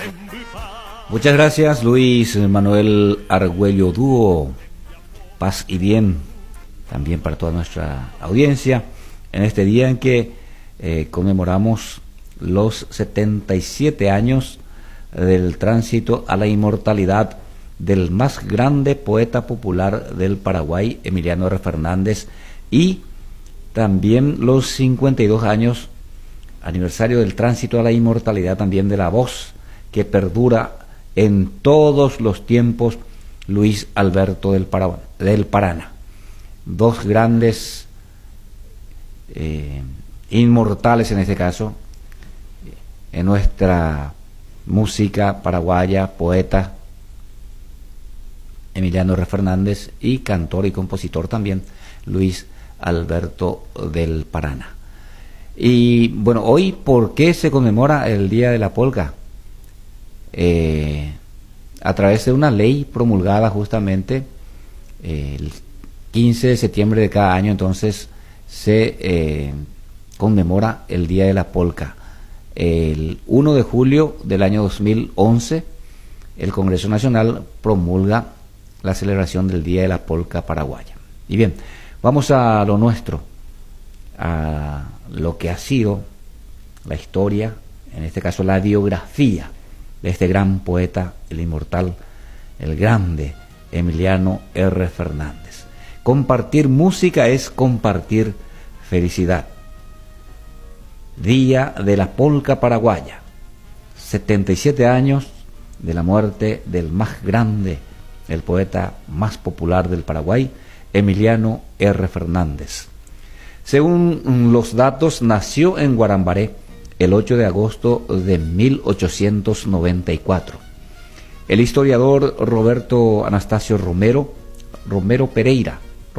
Muchas gracias, Luis Manuel Argüello Dúo. Paz y bien también para toda nuestra audiencia en este día en que conmemoramos los 77 años del tránsito a la inmortalidad del más grande poeta popular del Paraguay, Emiliano R. Fernández, y también los 52 años aniversario del tránsito a la inmortalidad también de la voz que perdura en todos los tiempos, Luis Alberto del Paraná. Dos grandes inmortales en este caso en nuestra música paraguaya, poeta Emiliano R. Fernández y cantor y compositor también Luis Alberto del Paraná. Y bueno, hoy, ¿por qué se conmemora el Día de la Polca? A través de una ley promulgada justamente el 15 de septiembre de cada año, entonces se conmemora el Día de la Polca. El 1 de julio del año 2011, el Congreso Nacional promulga la celebración del Día de la Polca paraguaya. Y bien, vamos a lo nuestro, a lo que ha sido la historia, en este caso la biografía de este gran poeta, el inmortal, el grande Emiliano R. Fernández. Compartir música es compartir felicidad. Día de la Polca paraguaya, 77 años de la muerte del más grande, el poeta más popular del Paraguay, Emiliano R. Fernández. Según los datos, nació en Guarambaré el 8 de agosto de 1894. El historiador Roberto Anastasio Romero Pereira,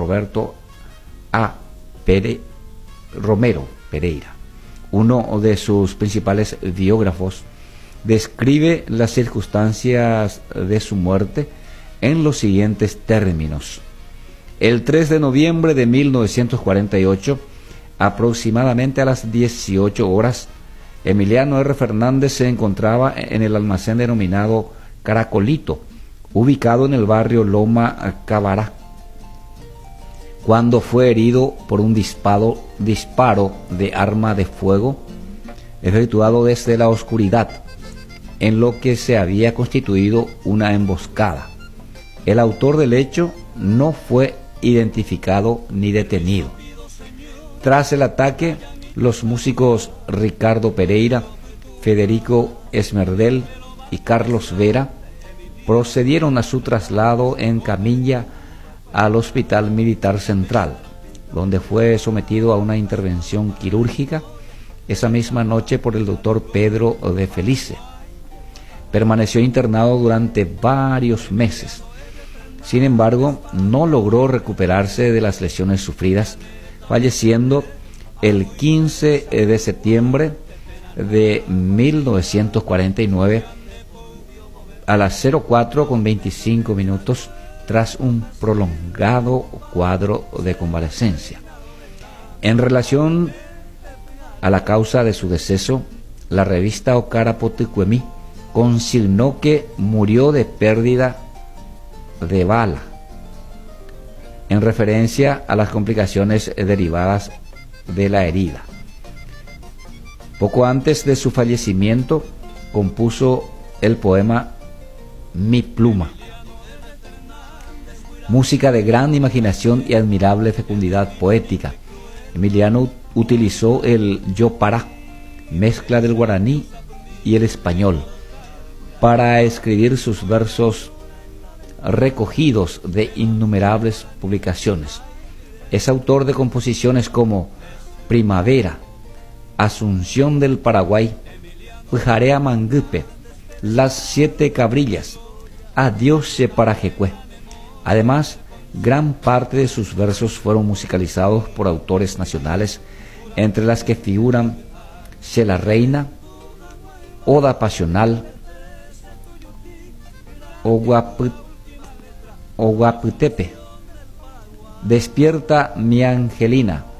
Romero Pereira, uno de sus principales biógrafos, describe las circunstancias de su muerte en los siguientes términos. El 3 de noviembre de 1948, aproximadamente a las 18 horas, Emiliano R. Fernández se encontraba en el almacén denominado Caracolito, ubicado en el barrio Loma Cabará, cuando fue herido por un disparo de arma de fuego efectuado desde la oscuridad, en lo que se había constituido una emboscada. El autor del hecho no fue identificado ni detenido. Tras el ataque, los músicos Ricardo Pereira, Federico Esmerdel y Carlos Vera procedieron a su traslado en camilla al Hospital Militar Central, donde fue sometido a una intervención quirúrgica esa misma noche por el doctor Pedro de Felice. Permaneció internado durante varios meses. Sin embargo, no logró recuperarse de las lesiones sufridas, falleciendo el 15 de septiembre de 1949 a las 04:25 tras un prolongado cuadro de convalecencia. En relación a la causa de su deceso, la revista Okara Poticuemí consignó que murió de pérdida de bala, en referencia a las complicaciones derivadas de la herida. Poco antes de su fallecimiento, compuso el poema Mi Pluma, música de gran imaginación y admirable fecundidad poética. Emiliano utilizó el yopará, mezcla del guaraní y el español, para escribir sus versos recogidos de innumerables publicaciones. Es autor de composiciones como Primavera, Asunción del Paraguay, Pujarea Mangupe, Las Siete Cabrillas, Adiós Separajecué. Además, gran parte de sus versos fueron musicalizados por autores nacionales, entre las que figuran Se la Reina, Oda Pasional, Oguaputepe, Despierta mi Angelina,